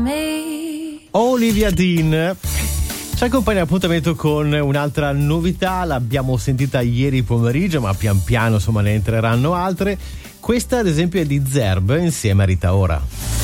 Olivia Dean ci accompagna appuntamento con un'altra novità, l'abbiamo sentita ieri pomeriggio, ma pian piano insomma ne entreranno altre. Questa ad esempio è di Zerb insieme a Rita Ora.